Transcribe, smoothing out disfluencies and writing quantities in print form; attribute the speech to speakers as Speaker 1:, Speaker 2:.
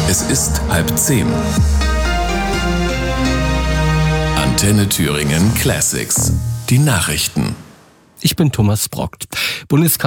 Speaker 1: Es ist 9:30. Antenne Thüringen Classics. Die Nachrichten.
Speaker 2: Ich bin Thomas Brockt.